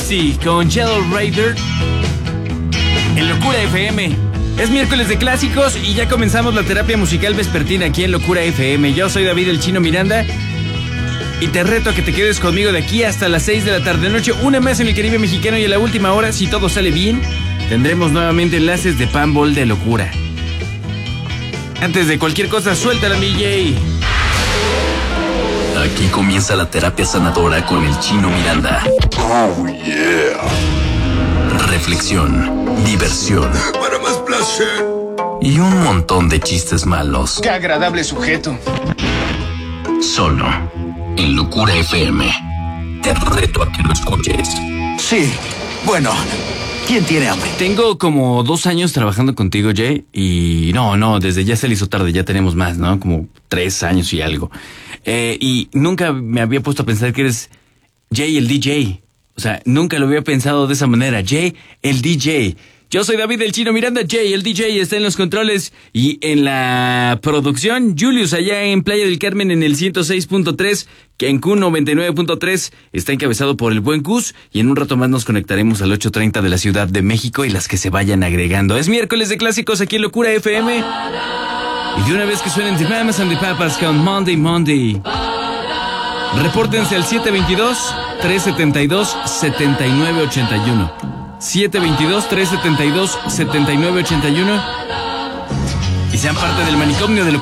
Gypsy con Yellow Raider en Locura FM. Es miércoles de clásicos y ya comenzamos la terapia musical vespertina aquí en Locura FM. Yo soy David el Chino Miranda y te reto a que te quedes conmigo de aquí hasta las 6 de la tarde-noche, una más en el Caribe mexicano, y en la última hora, si todo sale bien, tendremos nuevamente enlaces de Panball de locura. Antes de cualquier cosa, suéltala, mi Jay. Aquí comienza la terapia sanadora con el Chino Miranda. Oh, yeah. Reflexión, diversión Para más placer. y un montón de chistes malos. ¡Qué agradable sujeto! Solo en Locura FM. Te reto a que lo escuches. Sí, bueno, ¿quién tiene hambre? Tengo como 2 años trabajando contigo, Jay, y no, desde ya se le hizo tarde, ya tenemos más, ¿no? Como 3 años y algo. Y nunca me había puesto a pensar que eres Jay el DJ. O sea, nunca lo había pensado de esa manera. Jay el DJ. Yo soy David el Chino Miranda. Jay el DJ está en los controles y en la producción. Julius allá en Playa del Carmen en el 106.3. Cancún 99.3 está encabezado por el buen Gus. Y en un rato más nos conectaremos al 8:30 de la Ciudad de México y las que se vayan agregando. Es miércoles de clásicos aquí en Locura FM. Y de una vez que suenen The Mamas and the Papas con Monday. Repórtense al 722-372-7981. 722-372-7981. Y sean parte del manicomio de Locura.